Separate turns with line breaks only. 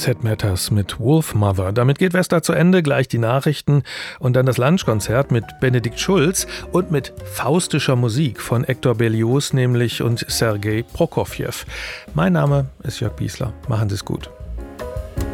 Jet Matters mit Wolfmother. Damit geht Vesta zu Ende, gleich die Nachrichten und dann das Lunchkonzert mit Benedikt Schulz und mit faustischer Musik von Hector Berlioz nämlich und Sergei Prokofjew. Mein Name ist Jörg Biesler. Machen Sie es gut.